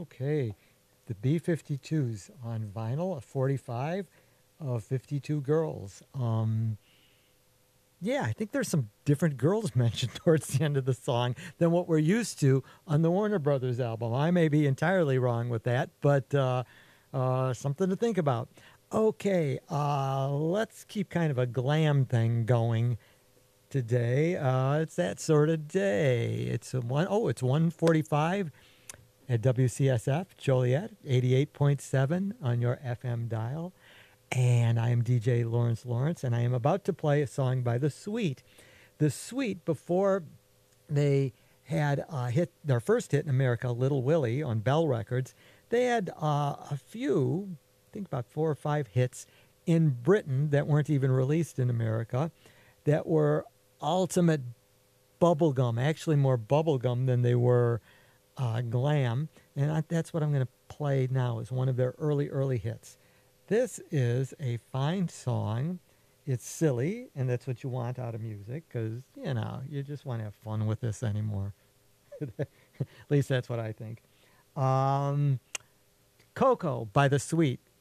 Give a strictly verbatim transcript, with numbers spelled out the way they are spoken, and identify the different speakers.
Speaker 1: Okay. The B fifty-twos on vinyl, a forty-five of fifty-two girls. Um, yeah, I think there's some different girls mentioned towards the end of the song than what we're used to on the Warner Brothers album. I may be entirely wrong with that, but uh, uh, something to think about. Okay, uh, let's keep kind of a glam thing going today. Uh, it's that sort of day. It's a one oh, it's one forty-five at W C S F Joliet, eighty-eight point seven on your F M dial. And I am D J Lawrence Lawrence, and I am about to play a song by The Sweet. The Sweet, before they had uh, hit their first hit in America, Little Willie, on Bell Records, they had uh, a few, I think about four or five hits in Britain that weren't even released in America, that were ultimate bubblegum, actually more bubblegum than they were uh, glam. And I, that's what I'm going to play now, is one of their early, early hits. This is a fine song. It's silly, and that's what you want out of music, because, you know, you just want to have fun with this anymore. At least that's what I think. Um, Coco by The Sweet.